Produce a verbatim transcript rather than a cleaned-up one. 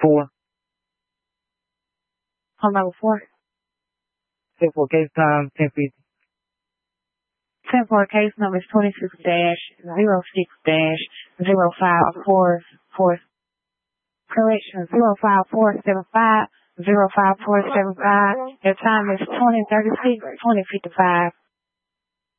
Four. Call number four. ten four case time, ten fifty. ten four case number is twenty-six dash zero six dash zero five four four. Correction, zero five four seven five, zero five four seven five. Your time is twenty thirty-six, twenty fifty-five.